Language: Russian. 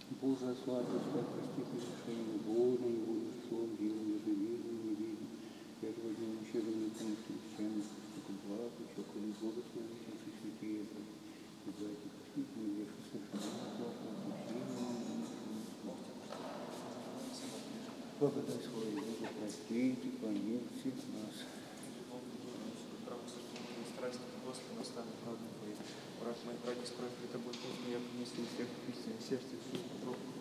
Боже, ославь, Господь, прости прегрешение, больно его словом, делом, ежедневно, не видим. Я же возьму ущербную помощь христиан, только благ, еще коли благословить, и святые, и братья, простите мне греши совершенно, плохо, благодать свою Богу, простите, помилуйте нас. Страсти Господа настанет правду Твою. Брат мой, ради скроет ли тобой, я принесли всех христиан, сердце, всю Богу.